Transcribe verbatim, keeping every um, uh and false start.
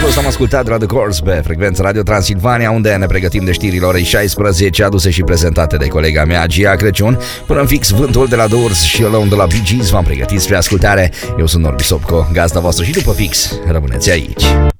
fost am ascultat de la The Course pe frecvența Radio Transilvania, unde ne pregătim de știrile orei șaisprezece, aduse și prezentate de colega mea, Gia Crăciun. Până în fix, Vântul de la Doors și Alone de la Bee Gees v-am pregătit spre ascultare. Eu sunt Norbi Sopco, gazda voastră, și după fix rămâneți aici.